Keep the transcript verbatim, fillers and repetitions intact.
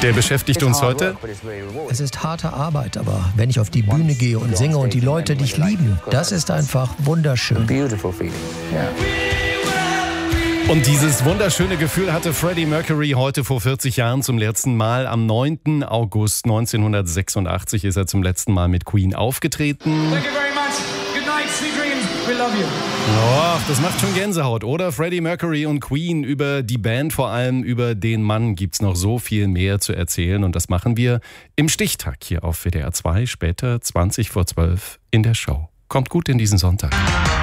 Der beschäftigt uns heute. Es ist harte Arbeit, aber wenn ich auf die Bühne gehe und singe und die Leute dich lieben, das ist einfach wunderschön. Und dieses wunderschöne Gefühl hatte Freddie Mercury heute vor vierzig Jahren zum letzten Mal. Am neunten August neunzehnhundertsechsundachtzig ist er zum letzten Mal mit Queen aufgetreten. Thank you very much. Good night, sweet dreams. We love you. Oh, das macht schon Gänsehaut, oder? Freddie Mercury und Queen, über die Band vor allem, über den Mann gibt's noch so viel mehr zu erzählen. Und das machen wir im Stichtag hier auf W D R zwei, später zwanzig vor zwölf in der Show. Kommt gut in diesen Sonntag.